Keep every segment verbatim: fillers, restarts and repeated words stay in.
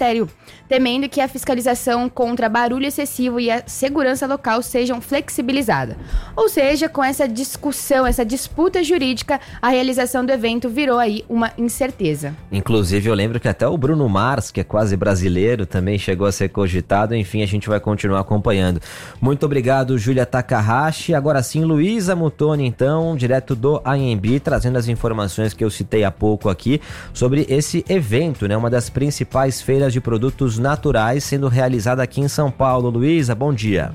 Ministério, temendo que a fiscalização contra barulho excessivo e a segurança local sejam flexibilizadas. Ou seja, com essa discussão, essa disputa jurídica, a realização do evento virou aí uma incerteza. Inclusive, eu lembro que até o Bruno Mars, que é quase brasileiro, também chegou a ser cogitado. Enfim, a gente vai continuar acompanhando. Muito obrigado, Júlia Takahashi. Agora sim, Luísa Muttoni, então, direto do A M B, trazendo as informações que eu citei há pouco aqui sobre esse evento, né? Uma das principais feiras de produtos naturais sendo realizada aqui em São Paulo. Luísa, bom dia.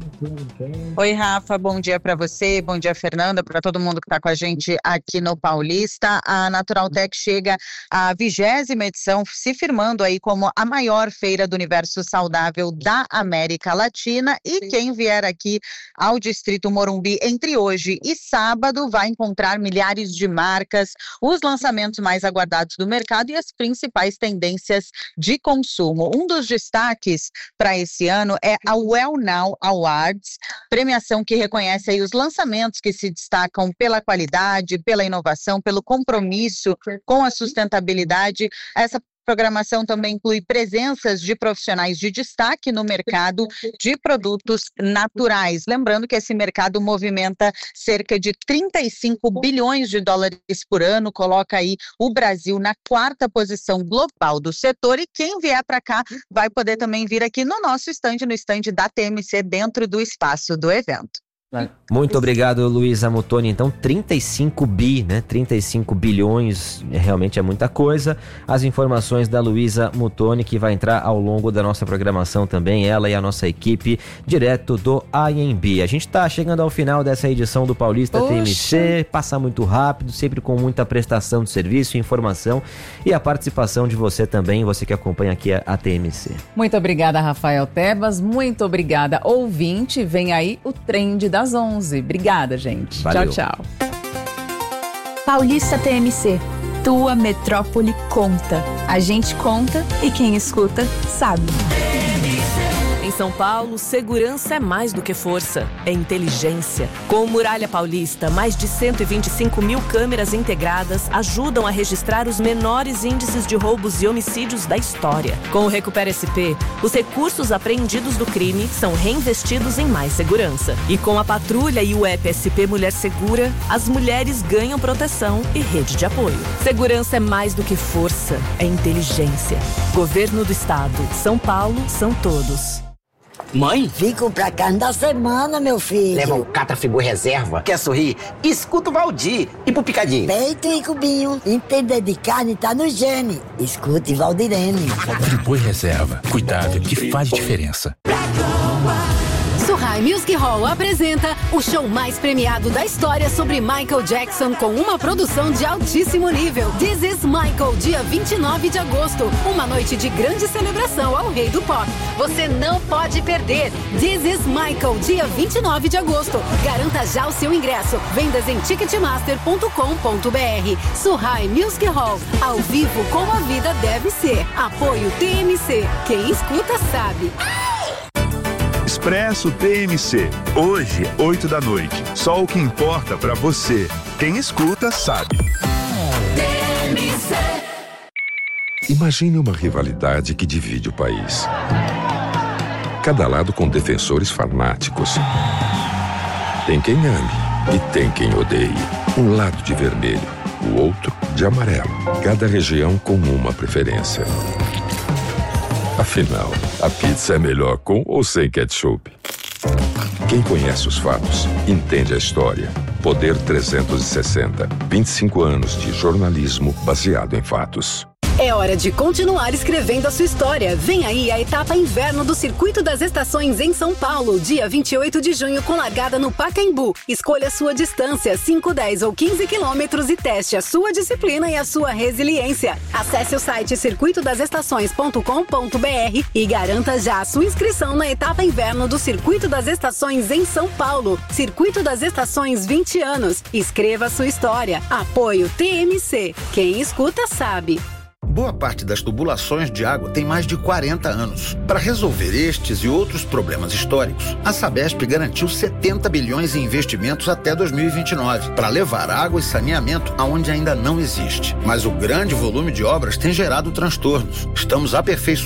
Oi, Rafa, bom dia para você, bom dia, Fernanda, para todo mundo que está com a gente aqui no Paulista. A Naturaltech chega à vigésima edição, se firmando aí como a maior feira do universo saudável da América Latina, e quem vier aqui ao Distrito Morumbi entre hoje e sábado vai encontrar milhares de marcas, os lançamentos mais aguardados do mercado e as principais tendências de consumo. Um dos destaques para esse ano é a Well Now Award, premiação que reconhece aí os lançamentos que se destacam pela qualidade, pela inovação, pelo compromisso com a sustentabilidade. Essa programação também inclui presenças de profissionais de destaque no mercado de produtos naturais. Lembrando que esse mercado movimenta cerca de trinta e cinco bilhões de dólares por ano, coloca aí o Brasil na quarta posição global do setor, e quem vier para cá vai poder também vir aqui no nosso estande, no estande da T M C, dentro do espaço do evento. Muito obrigado, Luísa Muttoni. Então, trinta e cinco bi, né? trinta e cinco bilhões, realmente é muita coisa. As informações da Luísa Muttoni, que vai entrar ao longo da nossa programação também, ela e a nossa equipe, direto do A M B. A gente tá chegando ao final dessa edição do Paulista T M C, passa muito rápido, sempre com muita prestação de serviço, informação e a participação de você também, você que acompanha aqui a, a T M C. Muito obrigada, Rafael Tebas, muito obrigada, ouvinte. Vem aí o Trend da às onze. Obrigada, gente. Valeu. Tchau, tchau. Paulista T M C. Tua metrópole conta. A gente conta e quem escuta sabe. Em São Paulo, segurança é mais do que força, é inteligência. Com o Muralha Paulista, mais de cento e vinte e cinco mil câmeras integradas ajudam a registrar os menores índices de roubos e homicídios da história. Com o Recupera S P, os recursos apreendidos do crime são reinvestidos em mais segurança. E com a patrulha e o app S P Mulher Segura, as mulheres ganham proteção e rede de apoio. Segurança é mais do que força, é inteligência. Governo do Estado. São Paulo são todos. Mãe? Vim comprar carne da semana, meu filho. Leva um Catrafigu Reserva. Quer sorrir? Escuta o Valdir. E pro picadinho? Peito e cubinho. Entender de carne tá no gene. Escute Valdirene. Friboi Reserva. Cuidado que faz diferença. Surrai Music Hall apresenta o show mais premiado da história sobre Michael Jackson, com uma produção de altíssimo nível. This is Michael, dia vinte e nove de agosto. Uma noite de grande celebração ao rei do pop. Você não pode perder. This is Michael, dia vinte e nove de agosto. Garanta já o seu ingresso. Vendas em ticketmaster ponto com ponto b r. Surrai Music Hall, ao vivo como a vida deve ser. Apoio T M C. Quem escuta sabe. Expresso T M C, hoje, oito da noite. Só o que importa pra você. Quem escuta, sabe. T M C. Imagine uma rivalidade que divide o país. Cada lado com defensores fanáticos. Tem quem ame e tem quem odeie. Um lado de vermelho, o outro de amarelo. Cada região com uma preferência. Afinal, a pizza é melhor com ou sem ketchup? Quem conhece os fatos, entende a história. Poder trezentos e sessenta. vinte e cinco anos de jornalismo baseado em fatos. É hora de continuar escrevendo a sua história. Vem aí a etapa inverno do Circuito das Estações em São Paulo, dia vinte e oito de junho, com largada no Pacaembu. Escolha a sua distância, cinco, dez ou quinze quilômetros, e teste a sua disciplina e a sua resiliência. Acesse o site circuito das estações ponto com ponto b r e garanta já a sua inscrição na etapa inverno do Circuito das Estações em São Paulo. Circuito das Estações, vinte anos. Escreva a sua história. Apoio T M C. Quem escuta sabe. Boa parte das tubulações de água tem mais de quarenta anos. Para resolver estes e outros problemas históricos, a Sabesp garantiu setenta bilhões em investimentos até dois mil e vinte e nove, para levar água e saneamento aonde ainda não existe. Mas o grande volume de obras tem gerado transtornos. Estamos aperfeiçoando